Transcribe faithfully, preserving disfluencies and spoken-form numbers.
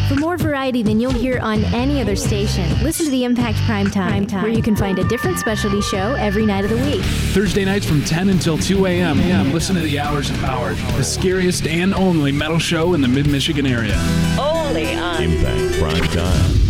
For more variety than you'll hear on any other station, listen to the Impact Prime Time, where you can find a different specialty show every night of the week. Thursday nights from ten until two a.m. Listen to the Hours of Power, the scariest and only metal show in the mid-Michigan area. Only on Impact Prime Time.